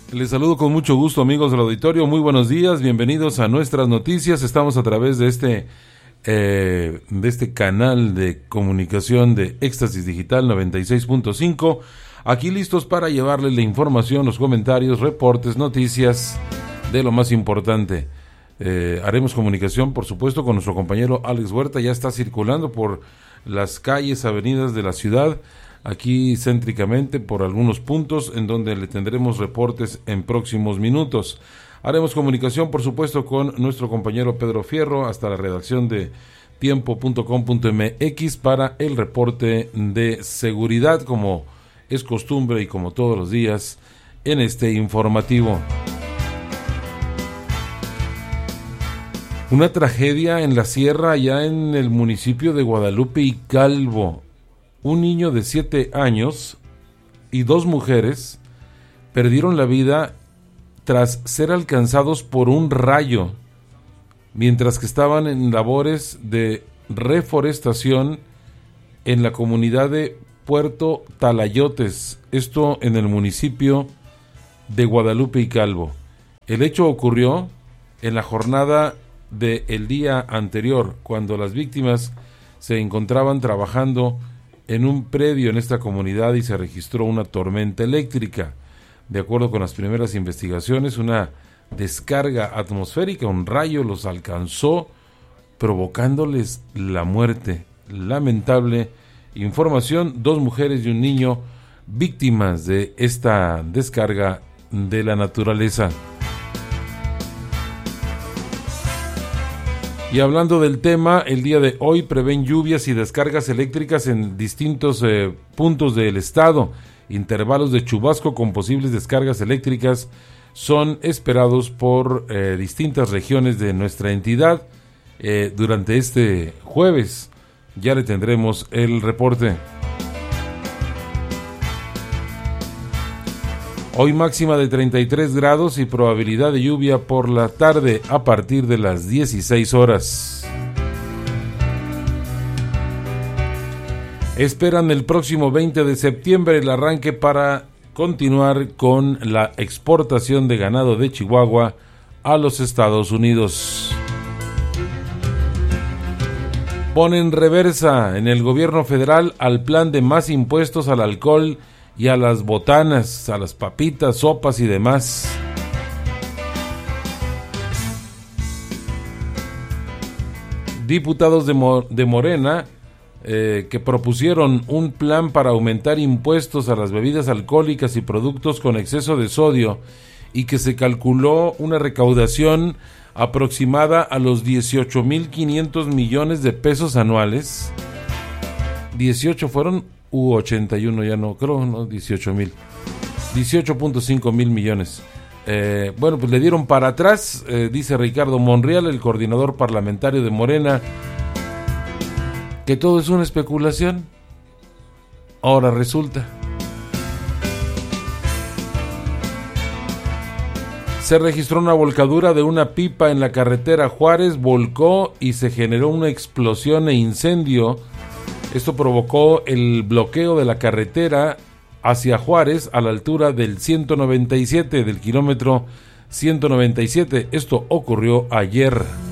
Les saludo con mucho gusto, amigos del auditorio. Muy buenos días, bienvenidos a nuestras noticias. Estamos a través de este canal de comunicación de Éxtasis Digital 96.5. Aquí listos para llevarles la información, los comentarios, reportes, noticias de lo más importante. Haremos comunicación, por supuesto, con nuestro compañero Alex Huerta. Ya está circulando por las calles, avenidas de la ciudad, aquí céntricamente por algunos puntos en donde le tendremos reportes en próximos minutos. Haremos comunicación, por supuesto, con nuestro compañero Pedro Fierro hasta la redacción de tiempo.com.mx para el reporte de seguridad, como es costumbre y como todos los días en este informativo. Una tragedia en la sierra, allá en el municipio de Guadalupe y Calvo. Un niño de 7 años y 2 mujeres perdieron la vida tras ser alcanzados por un rayo, mientras que estaban en labores de reforestación en la comunidad de Puerto Talayotes, esto en el municipio de Guadalupe y Calvo. El hecho ocurrió en la jornada del día anterior, cuando las víctimas se encontraban trabajando en un predio en esta comunidad y se registró una tormenta eléctrica. De acuerdo con las primeras investigaciones, una descarga atmosférica, un rayo los alcanzó, provocándoles la muerte. Lamentable información, 2 mujeres y un niño víctimas de esta descarga de la naturaleza. Y hablando del tema, el día de hoy prevén lluvias y descargas eléctricas en distintos puntos del estado. Intervalos de chubasco con posibles descargas eléctricas son esperados por distintas regiones de nuestra entidad durante este jueves. Ya le tendremos el reporte. Hoy máxima de 33 grados y probabilidad de lluvia por la tarde a partir de las 16 horas. Esperan el próximo 20 de septiembre el arranque para continuar con la exportación de ganado de Chihuahua a los Estados Unidos. Ponen reversa en el gobierno federal al plan de más impuestos al alcohol y a las botanas, a las papitas, sopas y demás. Diputados de Morena que propusieron un plan para aumentar impuestos a las bebidas alcohólicas y productos con exceso de sodio y que se calculó una recaudación aproximada a los 18,500 millones de pesos anuales. 18 fueron 81, ya no, creo, no, 18.5 mil millones. Bueno, pues le dieron para atrás, dice Ricardo Monreal, el coordinador parlamentario de Morena, que todo es una especulación. Ahora resulta. Se registró una volcadura de una pipa en la carretera Juárez, volcó y se generó una explosión e incendio. Esto provocó el bloqueo de la carretera hacia Juárez a la altura del 197, del kilómetro 197. Esto ocurrió ayer.